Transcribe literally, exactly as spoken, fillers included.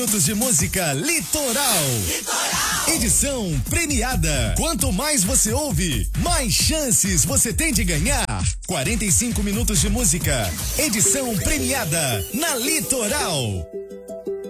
Minutos de música Litoral. Litoral. Edição premiada. Quanto mais você ouve, mais chances você tem de ganhar. quarenta e cinco minutos de música. Edição premiada na Litoral.